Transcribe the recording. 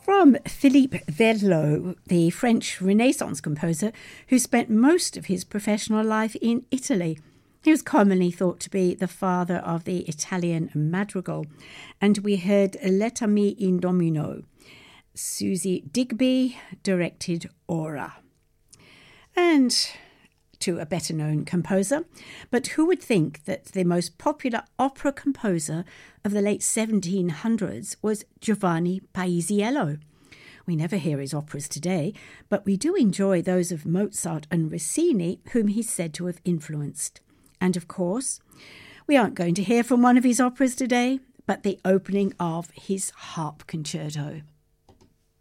From Philippe Verlot, the French Renaissance composer who spent most of his professional life in Italy. He was commonly thought to be the father of the Italian madrigal, and we heard L'Etami in Domino. Susie Digby directed Aura. And to a better-known composer, but who would think that the most popular opera composer of the late 1700s was Giovanni Paisiello? We never hear his operas today, but we do enjoy those of Mozart and Rossini, whom he's said to have influenced. And of course, we aren't going to hear from one of his operas today, but the opening of his harp concerto.